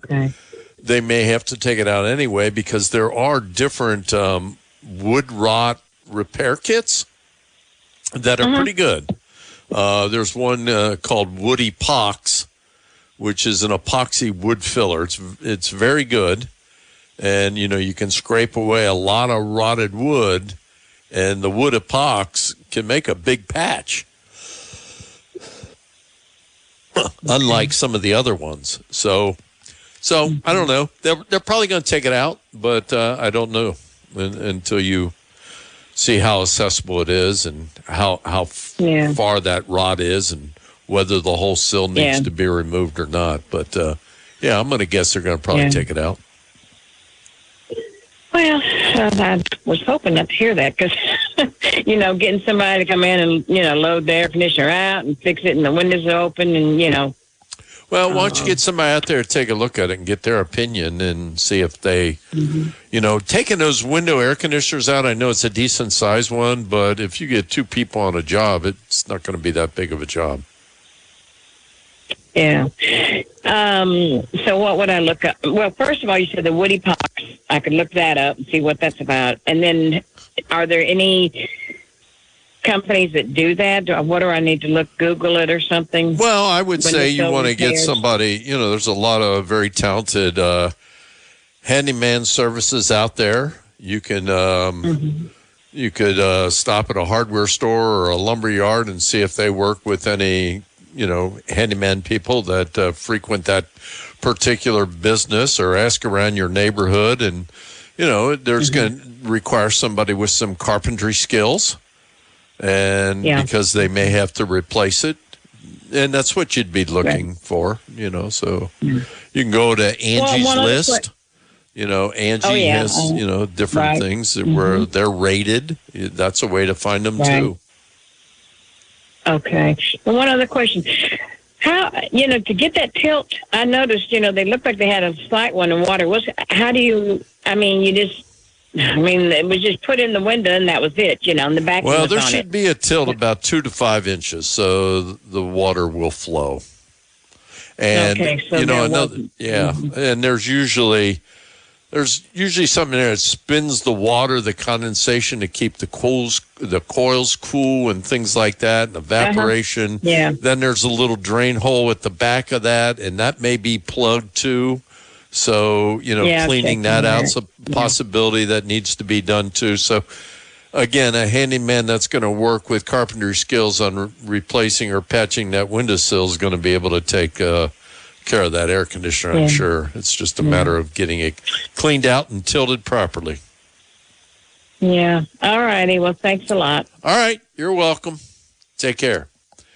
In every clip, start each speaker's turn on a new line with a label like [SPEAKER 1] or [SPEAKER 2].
[SPEAKER 1] Okay.
[SPEAKER 2] they may have to take it out anyway because there are different wood rot repair kits that are pretty good. There's one called Wood Epox, which is an epoxy wood filler. It's very good. And, you can scrape away a lot of rotted wood, and the wood epox can make a big patch. Unlike some of the other ones. So I don't know. They're probably going to take it out, but I don't know until you see how accessible it is and how far that rot is and whether the whole sill needs to be removed or not. But, I'm going to guess they're going to probably take it out.
[SPEAKER 1] Well, I was hoping not to hear that because, getting somebody to come in and, load the air conditioner out and fix it and the windows are open and,
[SPEAKER 2] Well, why don't you get somebody out there to take a look at it and get their opinion and see if they, taking those window air conditioners out, I know it's a decent size one, but if you get two people on a job, it's not going to be that big of a job.
[SPEAKER 1] Yeah. So what would I look up? Well, first of all, you said the Wood Epox. I could look that up and see what that's about. And then are there any companies that do that? What do I need to Google it or something?
[SPEAKER 2] Well, I would say you want to get somebody, there's a lot of very talented handyman services out there. You can you could stop at a hardware store or a lumber yard and see if they work with any handyman people that frequent that particular business, or ask around your neighborhood. And, there's going to require somebody with some carpentry skills, and because they may have to replace it. And that's what you'd be looking for, so you can go to Angie's List. Angie has, different things where they're rated. That's a way to find them too.
[SPEAKER 1] Okay. Well, one other question. How, to get that tilt, I noticed, they looked like they had a slight one in water. It was just put in the window and that was it, and the back.
[SPEAKER 2] Well, there should be a tilt about 2 to 5 inches, so the water will flow. And, and there's usually something there that spins the water, the condensation to keep the coils cool and things like that, and evaporation. Then there's a little drain hole at the back of that, and that may be plugged too. So, cleaning that out's a possibility that needs to be done too. So, again, a handyman that's going to work with carpentry skills on replacing or patching that windowsill is going to be able to take care of that air conditioner, I'm sure. It's just a matter of getting it cleaned out and tilted properly.
[SPEAKER 1] Yeah. All righty. Well, thanks a lot.
[SPEAKER 2] All right. You're welcome. Take care.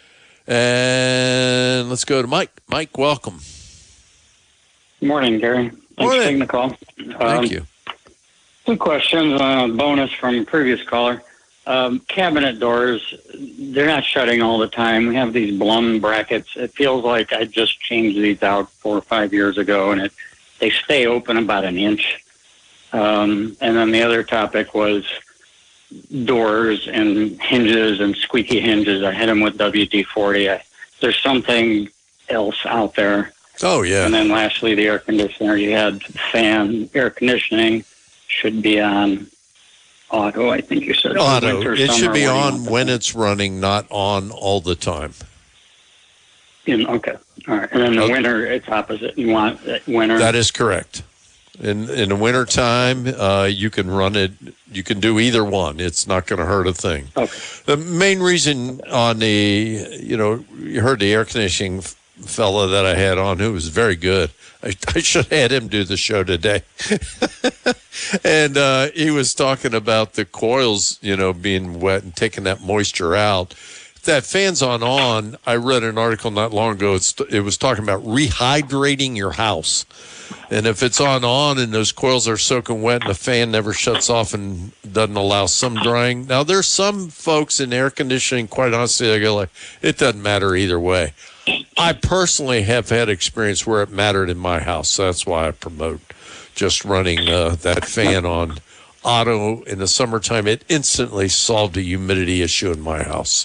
[SPEAKER 2] And let's go to Mike. Mike, welcome.
[SPEAKER 3] Good morning, Gary. Thanks for taking the call.
[SPEAKER 2] Thank you.
[SPEAKER 3] Two questions on a bonus from a previous caller. Cabinet doors, they're not shutting all the time. We have these Blum brackets. It feels like I just changed these out 4 or 5 years ago, and they stay open about an inch. And then the other topic was doors and hinges and squeaky hinges. I hit them with WD-40. There's something else out there.
[SPEAKER 2] Oh, yeah.
[SPEAKER 3] And then lastly, the air conditioner. You had air conditioning should be on auto, I think you said.
[SPEAKER 2] Auto. It should be on when it's running, not on all the time.
[SPEAKER 3] Okay. All right. And then the winter, it's opposite. You want winter.
[SPEAKER 2] That is correct. In the wintertime, you can run it. You can do either one. It's not going to hurt a thing.
[SPEAKER 3] Okay.
[SPEAKER 2] The main reason on you heard the air conditioning fella that I had on who was very good. I should have had him do the show today. And he was talking about the coils, being wet and taking that moisture out. If that fan's on, I read an article not long ago. It was talking about rehydrating your house. And if it's on and those coils are soaking wet and the fan never shuts off and doesn't allow some drying. Now, there's some folks in air conditioning, quite honestly, they go like, it doesn't matter either way. I personally have had experience where it mattered in my house. So that's why I promote just running that fan on auto in the summertime. It instantly solved a humidity issue in my house.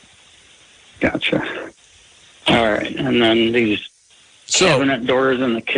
[SPEAKER 3] Gotcha. All right. And then these cabinet doors in the